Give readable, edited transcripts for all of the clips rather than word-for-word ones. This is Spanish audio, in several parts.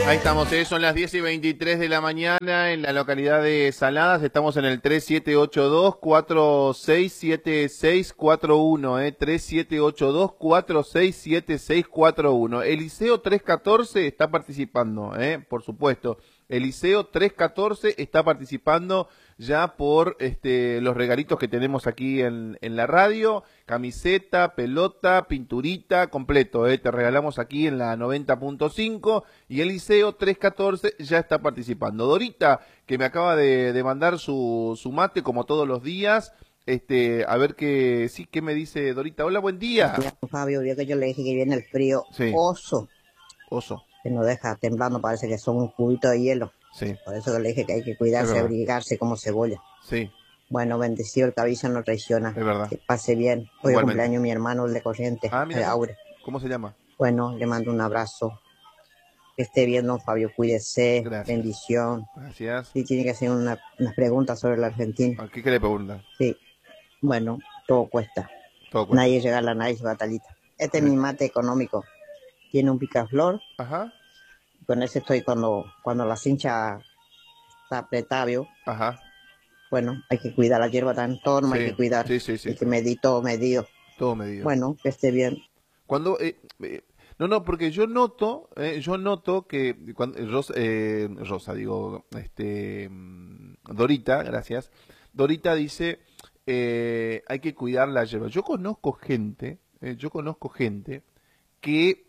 Ahí estamos, son las 10:23 de la mañana en la localidad de Saladas. Estamos en el 3782-467641, 3782-467641. Eliseo 314 está participando, por supuesto. Eliseo 314 está participando ya por los regalitos que tenemos aquí en la radio. Camiseta, pelota, pinturita, completo, te regalamos aquí en la 90.5 y Eliseo 314 ya está participando. Dorita, que me acaba de mandar su mate como todos los días, a ver qué me dice Dorita. Hola, buen día. Fabio, vio que yo le dije que viene el frío, Sí. oso, que nos deja temblando, parece que son un cubito de hielo. Sí. Por eso que le dije que hay que cuidarse, abrigarse como cebolla. Sí. Bueno, bendecido, el cabeza no traiciona. Es verdad. Que pase bien. Hoy es cumpleaños mi hermano, el de Corrientes, mira, Aure. ¿Cómo se llama? Bueno, le mando un abrazo. Que esté bien, don Fabio, cuídese. Gracias. Bendición. Gracias. Sí, tiene que hacer unas preguntas sobre la Argentina. ¿Qué le pregunta? Sí. Bueno, todo cuesta. Todo cuesta. Nadie regala, nadie se batalita. Este es mi mate económico. Tiene un picaflor. Ajá. Con ese estoy cuando la cincha está apretada. Ajá. Bueno, hay que cuidar la hierba tan todo, hay que cuidar. Sí. Hay que medir todo medido. Todo medido. Bueno, que esté bien. Cuando no, porque yo noto que cuando Dorita, gracias. Dorita dice hay que cuidar la hierba. Yo conozco gente que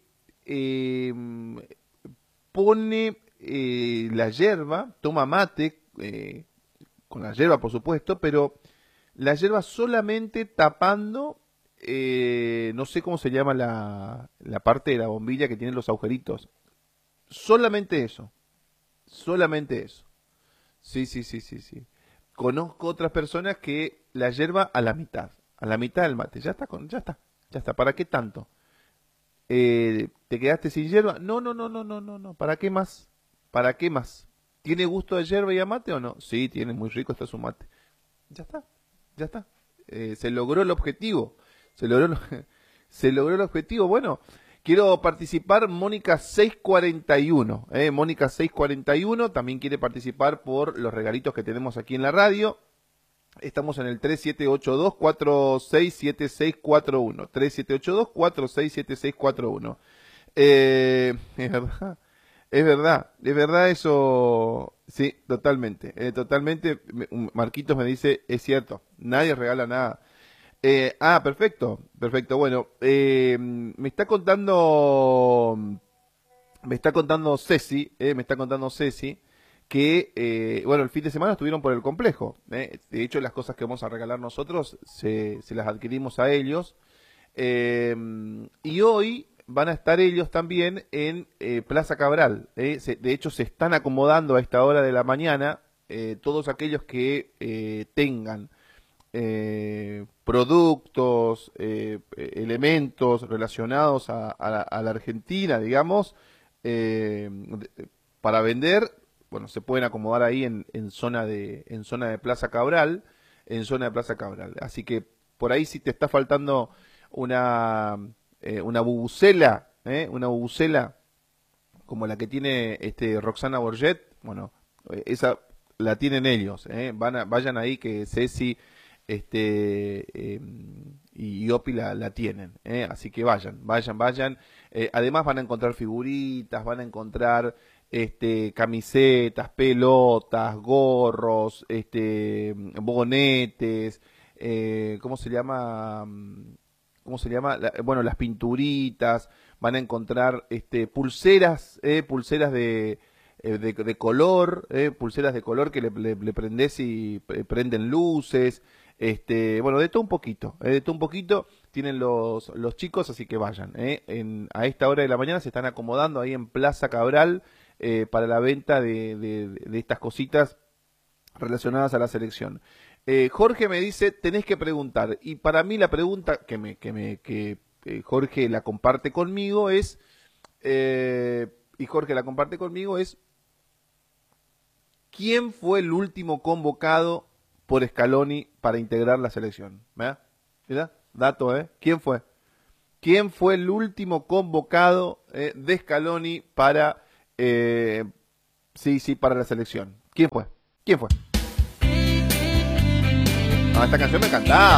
pone la hierba, toma mate con la hierba, por supuesto, pero la hierba solamente tapando, no sé cómo se llama la parte de la bombilla que tiene los agujeritos. Solamente eso. Sí. Conozco otras personas que la hierba a la mitad del mate. Ya está. ¿Para qué tanto? ¿Te quedaste sin hierba? No. ¿Para qué más? ¿Tiene gusto de hierba y a mate o no? Sí, tiene, muy rico está su mate. Ya está. Se logró el objetivo. Se logró el objetivo. Bueno, quiero participar. Mónica 641. Mónica 641 también quiere participar por los regalitos que tenemos aquí en la radio. Estamos en el 3782-467641. 3782-467641. Es verdad eso. Sí, totalmente. Marquitos me dice, es cierto, nadie regala nada. Perfecto. Bueno, me está contando Ceci, que, bueno, el fin de semana estuvieron por el complejo. De hecho, las cosas que vamos a regalar nosotros se las adquirimos a ellos. Y hoy van a estar ellos también en Plaza Cabral. De hecho, se están acomodando a esta hora de la mañana todos aquellos que tengan productos, elementos relacionados a la Argentina, digamos, para vender. Bueno, se pueden acomodar ahí en zona de Plaza Cabral, Así que por ahí si te está faltando una bubucela, como la que tiene Roxana Borget, bueno, esa la tienen ellos, vayan ahí que Ceci y Opi la tienen, así que vayan. Además van a encontrar figuritas, van a encontrar camisetas, pelotas, gorros, bonetes, ¿cómo se llama? Bueno, las pinturitas, van a encontrar pulseras de color, pulseras de color que le prendés y prenden luces, bueno, de todo un poquito, tienen los chicos, así que vayan, a esta hora de la mañana se están acomodando ahí en Plaza Cabral para la venta de estas cositas relacionadas a la selección. Jorge me dice, tenés que preguntar, y para mí la pregunta que Jorge la comparte conmigo es, ¿quién fue el último convocado por Scaloni para integrar la selección? ¿Verdad? Dato, ¿Quién fue? ¿Quién fue el último convocado de Scaloni para Sí, sí, para la selección. ¿Quién fue? ¿Quién fue? No, esta canción me encantaba.